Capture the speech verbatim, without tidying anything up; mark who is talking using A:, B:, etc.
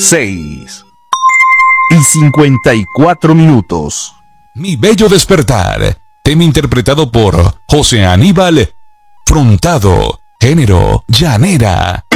A: seis y cincuenta y cuatro minutos.
B: Mi bello despertar, tema interpretado por José Aníbal Frontado, género llanera.